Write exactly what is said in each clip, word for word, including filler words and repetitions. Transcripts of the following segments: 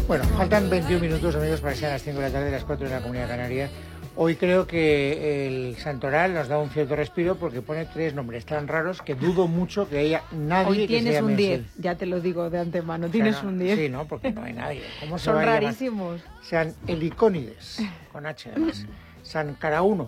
Bueno, faltan veintiún minutos, amigos, para que sean las cinco de la tarde, las cuatro en la Comunidad Canaria. Hoy creo que el Santoral nos da un cierto respiro porque pone tres nombres tan raros que dudo mucho que haya nadie Hoy que se tienes llame un diez, así. ya te lo digo de antemano, tienes O sea, no, un diez. Sí, ¿no? Porque no hay nadie. ¿Cómo se Son va a llamar? rarísimos. Sean Helicónides, con H además, San Carauno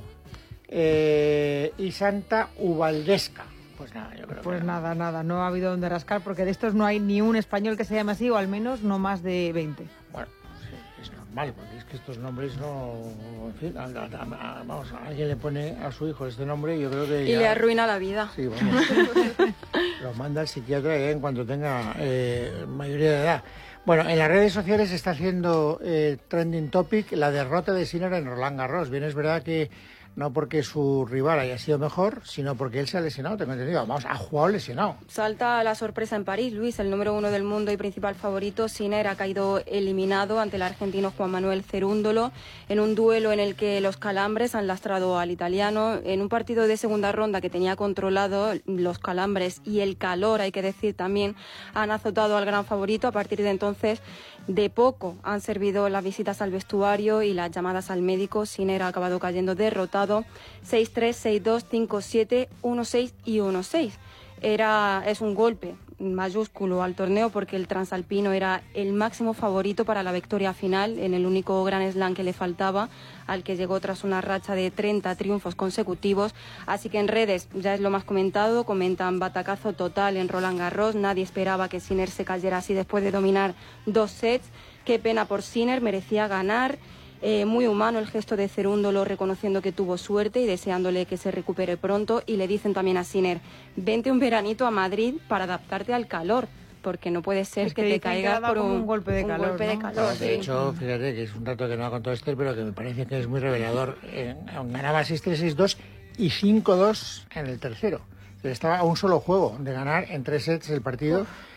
eh, y Santa Ubaldesca. Pues nada, yo creo Pues que nada, nada, no ha habido donde rascar porque de estos no hay ni un español que se llame así, o al menos no más de veinte. Bueno, sí, es normal, porque es que estos nombres no... En fin, a, a, a, vamos, a alguien le pone a su hijo este nombre y yo creo que Y ya... le arruina la vida. Sí, vamos. Lo manda al psiquiatra ya en cuanto tenga eh, mayoría de edad. Bueno, en las redes sociales se está haciendo eh, trending topic la derrota de Sinner en Roland Garros. Bien, es verdad que no porque su rival haya sido mejor, sino porque él se ha lesionado, tengo entendido. Vamos, ha jugado lesionado. Salta la sorpresa en París, Luis, el número uno del mundo y principal favorito. Sinner ha caído eliminado ante el argentino Juan Manuel Cerúndolo en un duelo en el que los calambres han lastrado al italiano. En un partido de segunda ronda que tenía controlado, los calambres y el calor, hay que decir también, han azotado al gran favorito. A partir de entonces, de poco han servido las visitas al vestuario y las llamadas al médico. Sinner ha acabado cayendo derrotado seis tres, seis dos, cinco siete, uno seis y uno seis. Era, es un golpe mayúsculo al torneo porque el transalpino era el máximo favorito para la victoria final en el único Grand Slam que le faltaba, al que llegó tras una racha de treinta triunfos consecutivos. Así que en redes ya es lo más comentado, comentan batacazo total en Roland Garros, nadie esperaba que Sinner se cayera así después de dominar dos sets. Qué pena por Sinner, merecía ganar. Eh, muy humano el gesto de Cerúndolo, reconociendo que tuvo suerte y deseándole que se recupere pronto. Y le dicen también a Sinner, vente un veranito a Madrid para adaptarte al calor, porque no puede ser Es que, que te dicen que caigas da por como un, un golpe de un calor, golpe de ¿no? calor, De sí. hecho, fíjate que es un dato que no ha contado Esther, pero que me parece que es muy revelador. Eh, ganaba seis tres, seis dos y cinco dos en el tercero. Estaba a un solo juego de ganar en tres sets el partido. Uf.